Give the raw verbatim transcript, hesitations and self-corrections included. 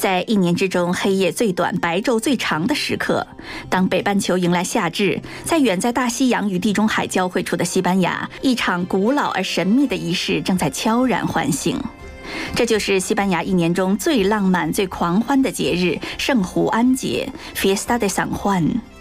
在一年之中黑夜最短、白昼最长的时刻，当北半球迎来夏至，在远在大西洋与地中海交汇处的西班牙，一场古老而神秘的仪式正在悄然唤醒。这就是西班牙一年中最浪漫、最狂欢的节日——圣胡安节 （Fiesta de San Juan）。